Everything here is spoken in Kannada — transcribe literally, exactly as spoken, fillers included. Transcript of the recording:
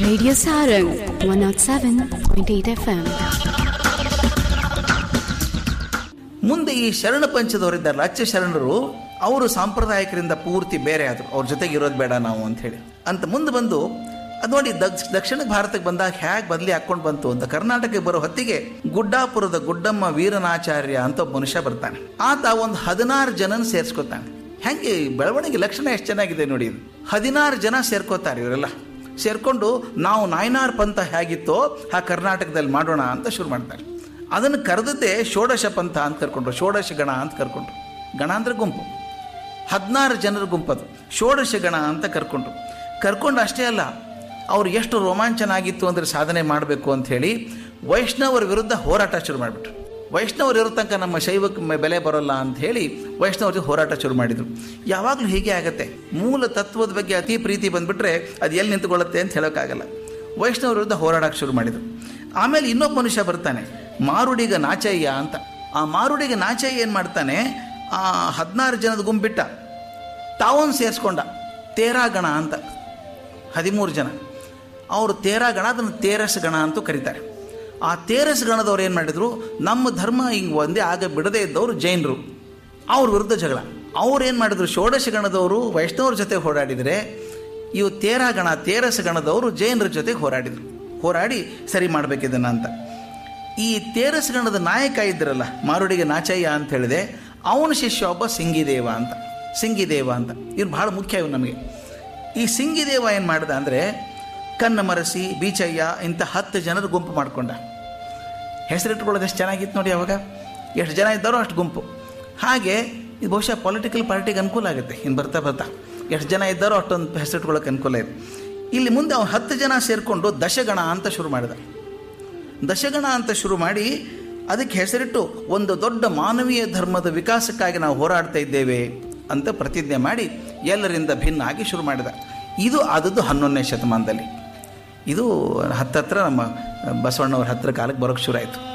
Radio Sarang one oh seven point eight F M. ಮುಂದೆ ಈ ಶರಣ ಪಂಚದವರಿದ್ದಾರಲ್ಲ, ಅಚ್ಚ ಶರಣರು, ಅವರು ಸಾಂಪ್ರದಾಯಿಕರಿಂದ ಪೂರ್ತಿ ಬೇರೆ ಆದರು. ಅವ್ರ ಜೊತೆಗೆ ಇರೋದು ಬೇಡ ನಾವು ಅಂತ ಹೇಳಿ ಅಂತ ಮುಂದೆ ಬಂದು ಅದು ನೋಡಿ ದಕ್ಷ ದಕ್ಷಿಣ ಭಾರತಕ್ಕೆ ಬಂದಾಗ ಹೇಗೆ ಬದಲಿ ಹಾಕ್ಕೊಂಡು ಬಂತು ಅಂತ. ಕರ್ನಾಟಕಕ್ಕೆ ಬರೋ ಹೊತ್ತಿಗೆ ಗುಡ್ಡಾಪುರದ ಗುಡ್ಡಮ್ಮ ವೀರನಾಚಾರ್ಯ ಅಂತ ಒಬ್ಬ ಮನುಷ್ಯ ಬರ್ತಾನೆ. ಆತ ಒಂದು ಹದಿನಾರು ಜನನ ಸೇರಿಸ್ಕೊತಾನೆ. ಹೆಂಗೆ ಬೆಳವಣಿಗೆ ಲಕ್ಷಣ ಎಷ್ಟು ಚೆನ್ನಾಗಿದೆ ನೋಡಿ. ಇದು ಹದಿನಾರು ಜನ ಸೇರ್ಕೋತಾರೆ. ಇವರೆಲ್ಲ ಸೇರ್ಕೊಂಡು ನಾವು ನಾಯನಾರ್ ಪಂಥ ಹೇಗಿತ್ತೋ ಆ ಕರ್ನಾಟಕದಲ್ಲಿ ಮಾಡೋಣ ಅಂತ ಶುರು ಮಾಡ್ತಾರೆ. ಅದನ್ನು ಕರೆದದ್ದೇ ಷೋಡಶ ಪಂಥ ಅಂತ ಕರ್ಕೊಂಡ್ರು, ಷೋಡಶ ಗಣ ಅಂತ ಕರ್ಕೊಂಡ್ರು. ಗಣ ಅಂದರೆ ಗುಂಪು, ಹದಿನಾರು ಜನರ ಗುಂಪದು ಷೋಡಶ ಗಣ ಅಂತ ಕರ್ಕೊಂಡ್ರು. ಕರ್ಕೊಂಡು ಅಷ್ಟೇ ಅಲ್ಲ, ಅವ್ರು ಎಷ್ಟು ರೋಮಾಂಚನ ಆಗಿತ್ತು ಅಂದರೆ ಸಾಧನೆ ಮಾಡಬೇಕು ಅಂಥೇಳಿ ವೈಷ್ಣವರ ವಿರುದ್ಧ ಹೋರಾಟ ಶುರು ಮಾಡಿಬಿಟ್ರು. ವೈಷ್ಣವರು ಇರೋ ತನಕ ನಮ್ಮ ಶೈವಕ್ಕೆ ಬೆಲೆ ಬರೋಲ್ಲ ಅಂತ ಹೇಳಿ ವೈಷ್ಣವರು ಹೋರಾಟ ಶುರು ಮಾಡಿದರು. ಯಾವಾಗಲೂ ಹೀಗೆ ಆಗುತ್ತೆ, ಮೂಲ ತತ್ವದ ಬಗ್ಗೆ ಅತಿ ಪ್ರೀತಿ ಬಂದುಬಿಟ್ರೆ ಅದು ಎಲ್ಲಿ ನಿಂತ್ಕೊಳ್ಳುತ್ತೆ ಅಂತ ಹೇಳೋಕ್ಕಾಗಲ್ಲ. ವೈಷ್ಣವರ ವಿರುದ್ಧ ಹೋರಾಡೋಕ್ಕೆ ಶುರು ಮಾಡಿದರು. ಆಮೇಲೆ ಇನ್ನೊಬ್ಬ ಮನುಷ್ಯ ಬರ್ತಾನೆ, ಮಾರುಡಿಗ ನಾಚಯ್ಯ ಅಂತ. ಆ ಮಾರುಡಿಗ ನಾಚಯ್ಯ ಏನು ಮಾಡ್ತಾನೆ, ಆ ಹದಿನಾರು ಜನದ ಗುಂಪಿಟ್ಟ ತಾವೊಂದು ಸೇರಿಸ್ಕೊಂಡ ತೇರಾಗಣ ಅಂತ. ಹದಿಮೂರು ಜನ ಅವರು ತೇರಾಗಣ, ಅದನ್ನು ತೇರಸ್ ಗಣ ಅಂತೂ ಕರೀತಾರೆ. ಆ ತೇರಸ್ ಗಣದವ್ರು ಏನು ಮಾಡಿದರು, ನಮ್ಮ ಧರ್ಮ ಹಿಂಗೆ ಒಂದೇ ಆಗ ಬಿಡದೇ ಇದ್ದವರು ಜೈನರು, ಅವ್ರ ವಿರುದ್ಧ ಜಗಳ. ಅವ್ರು ಏನು ಮಾಡಿದರು, ಷೋಡಶ ಗಣದವರು ವೈಷ್ಣವ್ರ ಜೊತೆ ಹೋರಾಡಿದರೆ ಇವು ತೇರಾಗಣ ತೇರಸ್ ಗಣದವರು ಜೈನರ ಜೊತೆಗೆ ಹೋರಾಡಿದರು. ಹೋರಾಡಿ ಸರಿ ಮಾಡಬೇಕಿದ್ದನ್ನು ಅಂತ. ಈ ತೇರಸ್ ಗಣದ ನಾಯಕ ಇದ್ರಲ್ಲ ಮಾರುಡಿಗೆ ನಾಚಯ್ಯ ಅಂತ ಹೇಳಿದೆ, ಅವನ ಶಿಷ್ಯ ಒಬ್ಬ ಸಿಂಗಿದೇವ ಅಂತ. ಸಿಂಗಿದೇವ ಅಂತ ಇವ್ರು ಭಾಳ ಮುಖ್ಯ. ಇವು ನಮಗೆ ಈ ಸಿಂಗಿದೇವ ಏನು ಮಾಡ್ದ ಅಂದರೆ, ಕನ್ನ ಮರಸಿ ಬೀಚಯ್ಯ ಇಂಥ ಹತ್ತು ಜನರ ಗುಂಪು ಮಾಡಿಕೊಂಡ. ಹೆಸರಿಟ್ಕೊಳ್ಳೋದು ಎಷ್ಟು ಚೆನ್ನಾಗಿತ್ತು ನೋಡಿ. ಅವಾಗ ಎಷ್ಟು ಜನ ಇದ್ದಾರೋ ಅಷ್ಟು ಗುಂಪು. ಹಾಗೆ ಇದು ಬಹುಶಃ ಪೊಲಿಟಿಕಲ್ ಪಾರ್ಟಿಗೆ ಅನುಕೂಲ ಆಗುತ್ತೆ. ಇನ್ನು ಬರ್ತಾ ಬರ್ತಾ ಎಷ್ಟು ಜನ ಇದ್ದಾರೋ ಅಷ್ಟೊಂದು ಹೆಸರಿಟ್ಕೊಳ್ಳೋಕೆ ಅನುಕೂಲ ಇದೆ. ಇಲ್ಲಿ ಮುಂದೆ ಅವ್ನು ಹತ್ತು ಜನ ಸೇರಿಕೊಂಡು ದಶಗಣ ಅಂತ ಶುರು ಮಾಡಿದ. ದಶಗಣ ಅಂತ ಶುರು ಮಾಡಿ ಅದಕ್ಕೆ ಹೆಸರಿಟ್ಟು ಒಂದು ದೊಡ್ಡ ಮಾನವೀಯ ಧರ್ಮದ ವಿಕಾಸಕ್ಕಾಗಿ ನಾವು ಹೋರಾಡ್ತಾ ಇದ್ದೇವೆ ಅಂತ ಪ್ರತಿಜ್ಞೆ ಮಾಡಿ ಎಲ್ಲರಿಂದ ಭಿನ್ನ ಆಗಿ ಶುರು ಮಾಡಿದ. ಇದು ಆದದ್ದು ಹನ್ನೊಂದನೇ ಶತಮಾನದಲ್ಲಿ. ಇದು ಹತ್ತತ್ರ ನಮ್ಮ ಬಸವಣ್ಣವ್ರ ಹತ್ತಿರ ಕಾಲಕ್ಕೆ ಬರೋಕ್ಕೆ ಶುರು ಆಯಿತು.